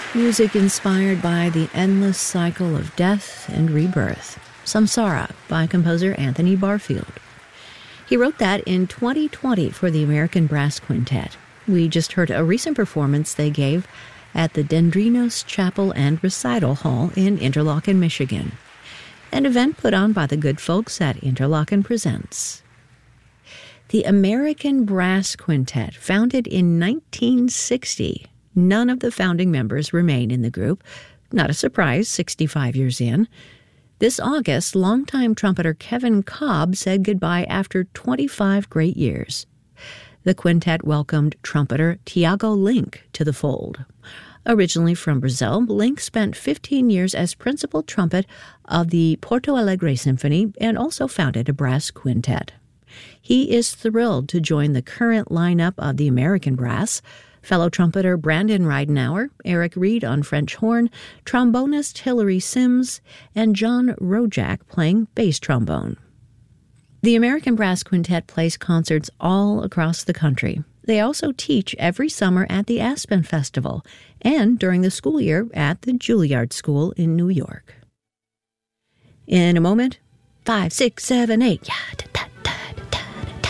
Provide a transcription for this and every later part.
Music inspired by the endless cycle of death and rebirth. Samsara by composer Anthony Barfield. He wrote that in 2020 for the American Brass Quintet. We just heard a recent performance they gave at the Dendrinos Chapel and Recital Hall in Interlochen, Michigan. An event put on by the good folks at Interlochen Presents. The American Brass Quintet, founded in 1960. None of the founding members remain in the group. Not a surprise, 65 years in. This August, longtime trumpeter Kevin Cobb said goodbye after 25 great years. The quintet welcomed trumpeter Tiago Link to the fold. Originally from Brazil, Link spent 15 years as principal trumpet of the Porto Alegre Symphony and also founded a brass quintet. He is thrilled to join the current lineup of the American Brass. Fellow trumpeter Brandon Reidenauer, Eric Reed on French horn, trombonist Hilary Sims, and John Rojak playing bass trombone. The American Brass Quintet plays concerts all across the country. They also teach every summer at the Aspen Festival and during the school year at the Juilliard School in New York. In a moment, 5, 6, 7, 8. Yeah, da, da, da, da, da, da.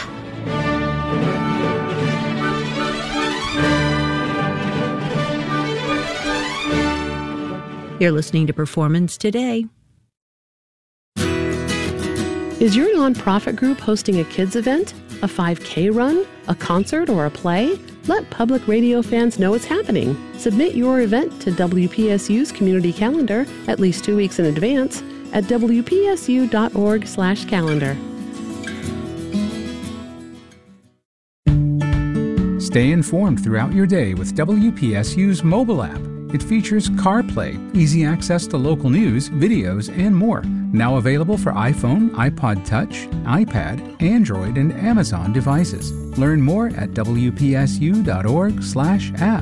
You're listening to Performance Today. Is your nonprofit group hosting a kids event, a 5K run, a concert, or a play? Let public radio fans know it's happening. Submit your event to WPSU's community calendar at least 2 weeks in advance at wpsu.org/calendar. Stay informed throughout your day with WPSU's mobile app. It features CarPlay, easy access to local news, videos, and more. Now available for iPhone, iPod Touch, iPad, Android, and Amazon devices. Learn more at wpsu.org/app.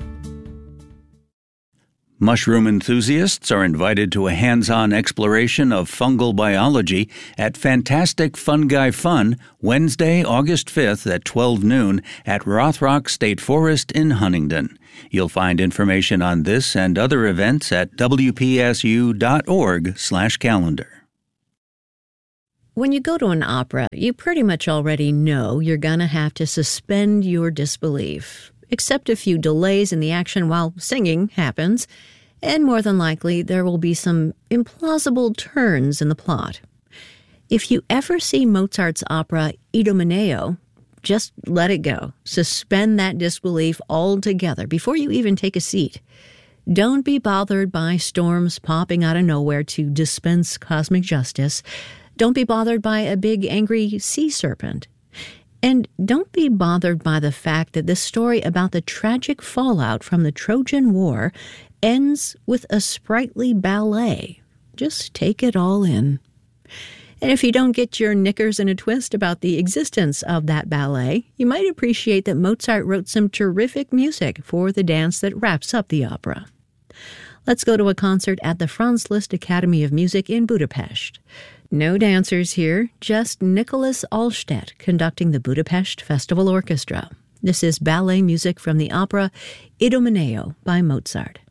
Mushroom enthusiasts are invited to a hands-on exploration of fungal biology at Fantastic Fungi Fun, Wednesday, August 5th at 12 noon at Rothrock State Forest in Huntingdon. You'll find information on this and other events at wpsu.org/calendar. When you go to an opera, you pretty much already know you're going to have to suspend your disbelief. Accept a few delays in the action while singing happens, and more than likely there will be some implausible turns in the plot. If you ever see Mozart's opera Idomeneo, just let it go. Suspend that disbelief altogether before you even take a seat. Don't be bothered by storms popping out of nowhere to dispense cosmic justice. Don't be bothered by a big angry sea serpent. And don't be bothered by the fact that this story about the tragic fallout from the Trojan War ends with a sprightly ballet. Just take it all in. And if you don't get your knickers in a twist about the existence of that ballet, you might appreciate that Mozart wrote some terrific music for the dance that wraps up the opera. Let's go to a concert at the Franz Liszt Academy of Music in Budapest. No dancers here, just Nicholas Allstedt conducting the Budapest Festival Orchestra. This is ballet music from the opera Idomeneo by Mozart.